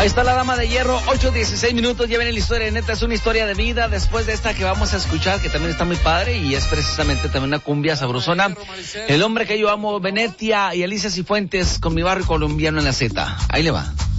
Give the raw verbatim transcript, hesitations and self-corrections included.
Ahí está la dama de hierro, ocho dieciséis minutos, ya viene la historia de neta, es una historia de vida después de esta que vamos a escuchar, que también está muy padre y es precisamente también una cumbia sabrosona. El hombre que yo amo, Venetia y Alicia Cifuentes con Mi Barrio Colombiano en la Z. Ahí le va.